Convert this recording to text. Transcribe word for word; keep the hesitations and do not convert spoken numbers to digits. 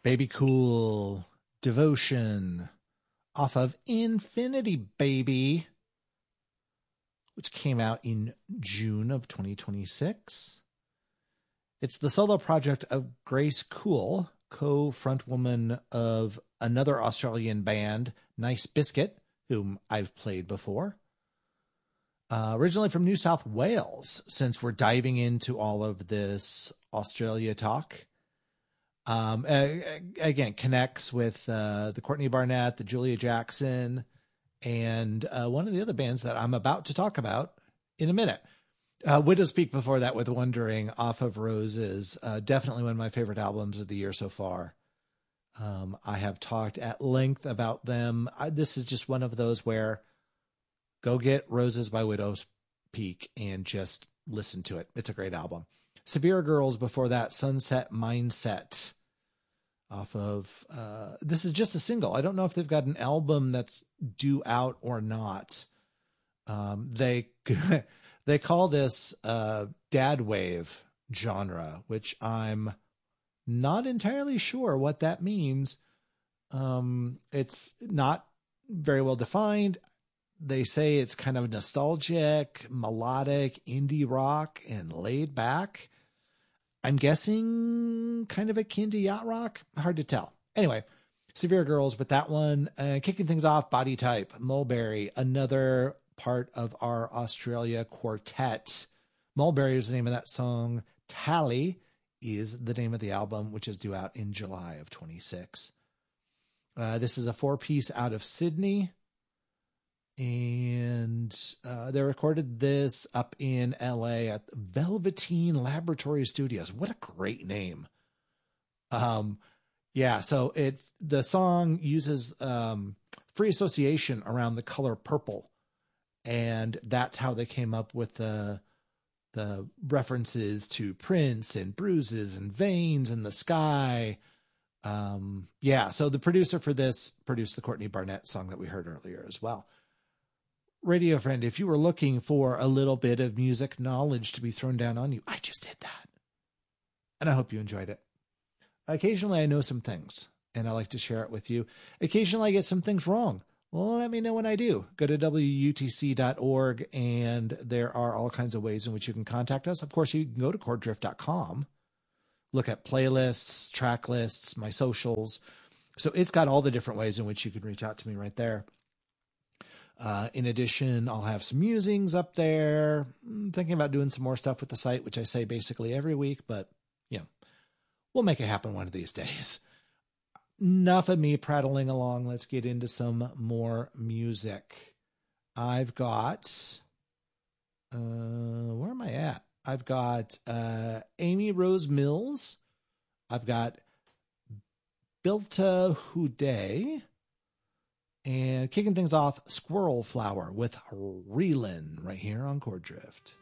Baby Cool, Devotion, off of Infinity Baby, which came out in June of twenty twenty-six. It's the solo project of Grace Cool, co-frontwoman of another Australian band, Nice Biscuit, whom I've played before. Uh, originally from New South Wales, since we're diving into all of this Australia talk. Um, uh, again, connects with uh, the Courtney Barnett, the Julia Jackson, and uh, one of the other bands that I'm about to talk about in a minute. Uh, Widow's Peak before that with Wondering off of Roses. Uh, definitely one of my favorite albums of the year so far. Um, I have talked at length about them. I, this is just one of those where go get Roses by Widow's Peak and just listen to it. It's a great album. Severe Girls before that, Sunset Mindset off of, uh, this is just a single. I don't know if they've got an album that's due out or not. Um, they, they call this, uh, dad wave genre, which I'm not entirely sure what that means. Um, it's not very well defined. They say it's kind of nostalgic, melodic, indie rock, and laid back. I'm guessing kind of akin to yacht rock. Hard to tell. Anyway, Severe Girls with that one. Uh, kicking things off, Body Type, Mulberry, another part of our Australia quartet. Mulberry is the name of that song. Tally is the name of the album, which is due out in July of twenty-six. Uh, this is a four-piece out of Sydney. And uh, they recorded this up in L A at Velveteen Laboratory Studios. What a great name. Um, yeah, so it the song uses um, free association around the color purple. And that's how they came up with the, the references to Prince and bruises and veins in the sky. Um, yeah, so the producer for this produced the Courtney Barnett song that we heard earlier as well. Radio friend, if you were looking for a little bit of music knowledge to be thrown down on you, I just did that. And I hope you enjoyed it. Occasionally I know some things and I like to share it with you. Occasionally I get some things wrong. Well, let me know when I do. Go to W U T C dot org and there are all kinds of ways in which you can contact us. Of course, you can go to chord drift dot com, look at playlists, track lists, my socials. So it's got all the different ways in which you can reach out to me right there. Uh, in addition, I'll have some musings up there. I'm thinking about doing some more stuff with the site, which I say basically every week, but you know, we'll make it happen one of these days. Enough of me prattling along. Let's get into some more music. I've got, uh, where am I at? I've got uh, Amy Rose Mills. I've got Bilta Houday. And kicking things off, Squirrel Flower with Reelin' right here on Chord Drift.